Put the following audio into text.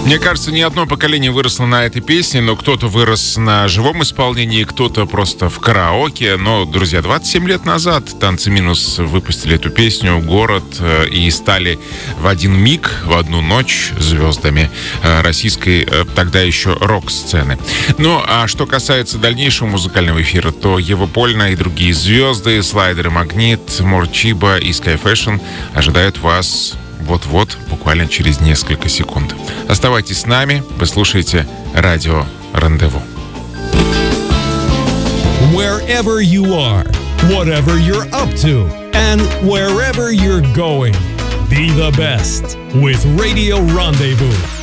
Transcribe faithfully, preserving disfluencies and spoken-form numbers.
Мне кажется, не одно поколение выросло на этой песне, но кто-то вырос на живом исполнении, кто-то просто в караоке. Но, друзья, двадцать семь лет назад «Танцы минус» выпустили эту песню «Город» и стали в один миг, в одну ночь звездами российской тогда еще рок-сцены. Ну, а что касается дальнейшего музыкального эфира, то Ева Польна и другие звезды, Слайдер и Магнит, Морчиба и Sky Fashion ожидают вас вот-вот, буквально через несколько секунд. Оставайтесь с нами, вы слушаете Радио Рандеву. Wherever you are, whatever you're up to, and wherever you're going, be the best with Radio Rendezvous.